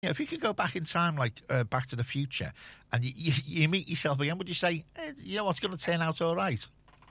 if you could go back in time, like Back to the Future, and you meet yourself again, would you say, you know what's going to turn out all right?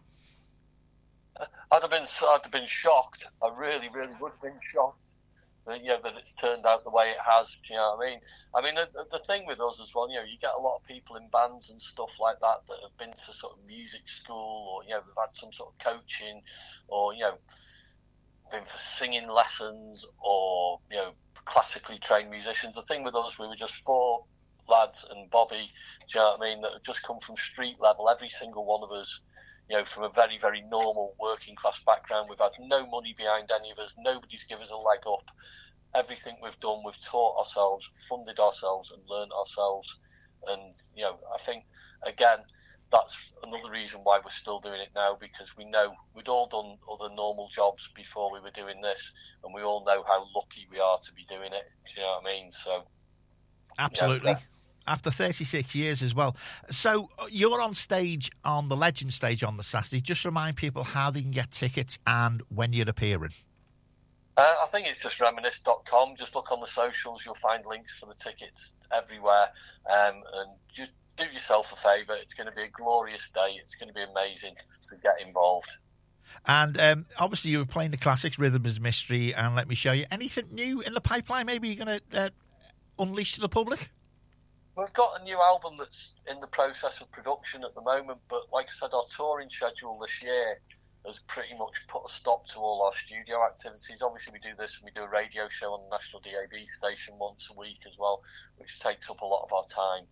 I'd have been shocked. I really, really would have been shocked that that it's turned out the way it has. Do you know what I mean? I mean, the thing with us as well, you get a lot of people in bands and stuff like that have been to sort of music school, or they've had some sort of coaching, or been for singing lessons, or classically trained musicians. The thing with us, we were just four lads and Bobby, do you know what I mean, that have just come from street level, every single one of us, from a very, very normal working class background. We've had no money behind any of us. Nobody's given us a leg up. Everything we've done, we've taught ourselves, funded ourselves, and learned ourselves. And, I think, again, that's another reason why we're still doing it now, because we know we'd all done other normal jobs before we were doing this, and we all know how lucky we are to be doing it. Do you know what I mean? So, absolutely. After 36 years as well. So you're on stage, on the Legend stage on the Saturday. Just remind people how they can get tickets and when you're appearing. I think it's just reminisce.com. Just look on the socials. You'll find links for the tickets everywhere. And just do yourself a favour. It's going to be a glorious day. It's going to be amazing to get involved. And obviously you were playing the classics, Rhythm is Mystery and Let Me Show You. Anything new in the pipeline maybe you're going to unleash to the public? We've got a new album that's in the process of production at the moment, but like I said, our touring schedule this year has pretty much put a stop to all our studio activities. Obviously, we do this and we do a radio show on the National DAB station once a week as well, which takes up a lot of our time.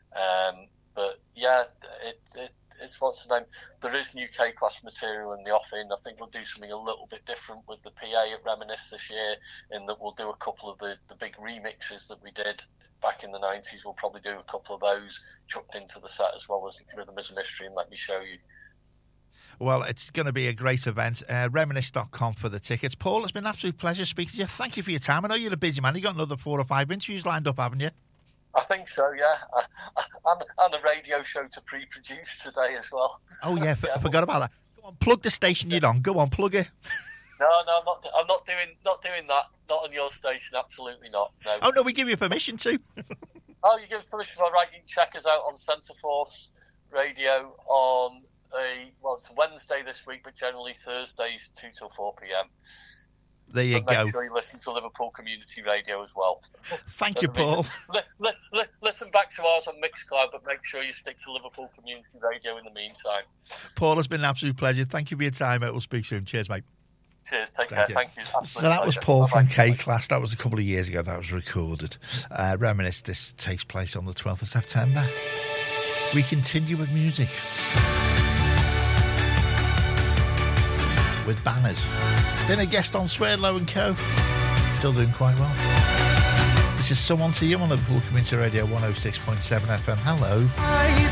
But yeah, it's what's the name? There is new K-Class material in the offing. I think we'll do something a little bit different with the PA at Reminisce this year, in that we'll do a couple of the big remixes that we did back in the 90s. We'll probably do a couple of those chucked into the set, as well as Rhythm is a Mystery and Let Me Show You. Well, it's going to be a great event. Reminisce.com for the tickets. Paul, it's been an absolute pleasure speaking to you. Thank you for your time. I know you're a busy man. You've got another 4 or 5 interviews lined up, haven't you? I think so, yeah. And a radio show to pre-produce today as well. Oh, yeah, I forgot about that. Go on, plug the station you're on. Go on, plug it. No, I'm not doing that. Not on your station, absolutely not. No. Oh, no, we give you permission to. Oh, you give us permission? All right, you can check us out on Centre Force Radio on it's Wednesday this week, but generally Thursdays 2 till 4 p.m. There you go. Make sure you listen to Liverpool Community Radio as well. Thank you, Paul. Listen back to ours on Mixcloud, but make sure you stick to Liverpool Community Radio in the meantime. Paul, it's been an absolute pleasure. Thank you for your time. We'll speak soon. Cheers, mate. Cheers, take care. Thank you. So that was Paul from K-Class. That was a couple of years ago that was recorded. Reminisce, this takes place on the 12th of September. We continue with music. With Banners. Been a guest on Swerdlow & Co. Still doing quite well. This is Someone to You on Liverpool Community Radio 106.7 FM. Hello.